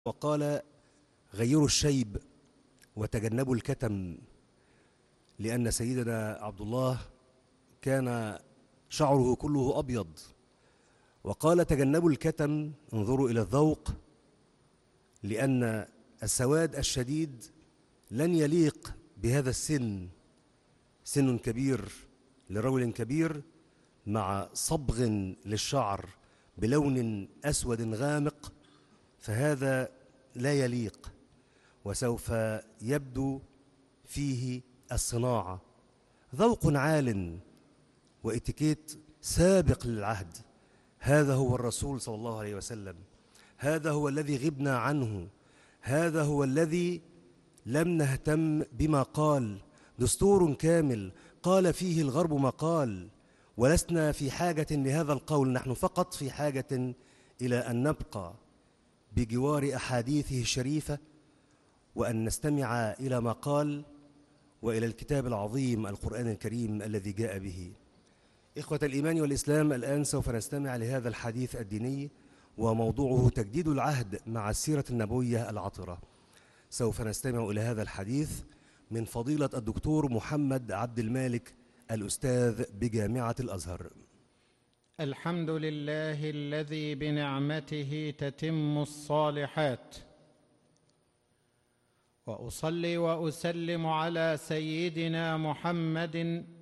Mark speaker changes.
Speaker 1: وقال: غيروا الشيب وتجنبوا الكتم، لأن سيدنا عبد الله كان شعره كله أبيض. وقال: تجنبوا الكتم، انظروا إلى الذوق، لأن السواد الشديد لن يليق بهذا السن، سن كبير لرجل كبير مع صبغ للشعر بلون أسود غامق، فهذا لا يليق، وسوف يبدو فيه الصناعة. ذوق عال وإتيكيت سابق للعهد. هذا هو الرسول صلى الله عليه وسلم، هذا هو الذي غبنا عنه، هذا هو الذي لم نهتم بما قال. دستور كامل قال فيه الغرب ما قال، ولسنا في حاجة لهذا القول، نحن فقط في حاجة إلى أن نبقى بجوار أحاديثه الشريفة، وأن نستمع إلى ما قال وإلى الكتاب العظيم القرآن الكريم الذي جاء به. إخوة الإيمان والإسلام، الآن سوف نستمع لهذا الحديث الديني، وموضوعه تجديد العهد مع السيرة النبوية العطرة. سوف نستمع إلى هذا الحديث من فضيلة الدكتور محمد عبد المالك، الأستاذ بجامعة الأزهر.
Speaker 2: الحمد لله الذي بنعمته تتم الصالحات، وأصلي وأسلم على سيدنا محمد